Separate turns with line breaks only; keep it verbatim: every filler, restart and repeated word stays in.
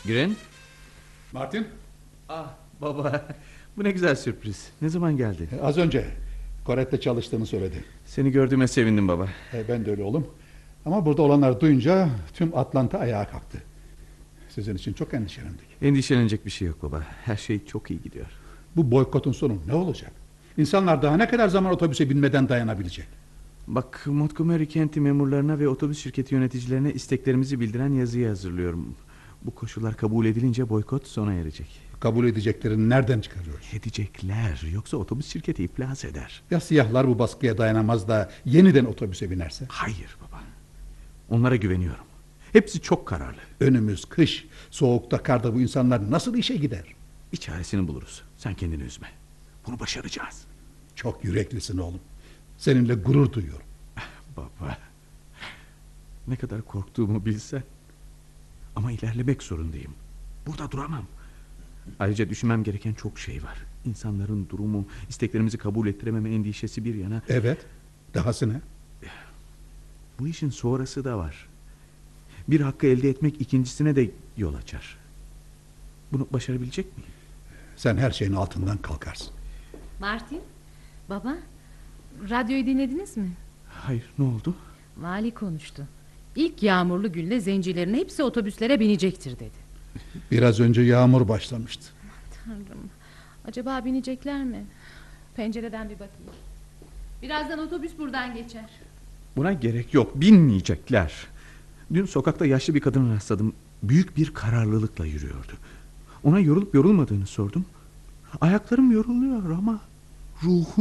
Girin.
Martin?
Ah baba, bu ne güzel sürpriz. Ne zaman geldi?
E, az önce Corette'le çalıştığını söyledi.
Seni gördüğüme sevindim baba.
E, ben de öyle oğlum. Ama burada olanları duyunca tüm Atlanta ayağa kalktı. Sizin için çok endişelendik.
Endişelenecek bir şey yok baba. Her şey çok iyi gidiyor.
Bu boykotun sonu ne olacak? İnsanlar daha ne kadar zaman otobüse binmeden dayanabilecek?
Bak, Montgomery kenti memurlarına ve otobüs şirketi yöneticilerine isteklerimizi bildiren yazıyı hazırlıyorum. Bu koşullar kabul edilince boykot sona erecek.
Kabul edeceklerini nereden çıkarıyoruz?
Edecekler, yoksa otobüs şirketi iflas eder.
Ya siyahlar bu baskıya dayanamaz da yeniden otobüse binerse?
Hayır baba. Onlara güveniyorum. Hepsi çok kararlı.
Önümüz kış. Soğukta, karda bu insanlar nasıl işe gider?
Bir çaresini buluruz. Sen kendini üzme. Bunu başaracağız.
Çok yüreklisin oğlum. Seninle gurur duyuyorum.
Baba, ne kadar korktuğumu bilsen. Ama ilerlemek zorundayım. Burada duramam. Ayrıca düşünmem gereken çok şey var. İnsanların durumu, isteklerimizi kabul ettirememe endişesi bir yana.
Evet. Dahası ne?
Bu işin sonrası da var. Bir hakkı elde etmek ikincisine de yol açar. Bunu başarabilecek miyim?
Sen her şeyin altından kalkarsın.
Martin, baba, radyoyu dinlediniz mi?
Hayır, ne oldu?
Vali konuştu. İlk yağmurlu günde zencilerin hepsi otobüslere binecektir dedi.
Biraz önce yağmur başlamıştı.
Tanrım, acaba binecekler mi? Pencereden bir bakayım. Birazdan otobüs buradan geçer.
Buna gerek yok, binmeyecekler. Dün sokakta yaşlı bir kadına rastladım. Büyük bir kararlılıkla yürüyordu. Ona yorulup yorulmadığını sordum. Ayaklarım yoruluyor ama ruhum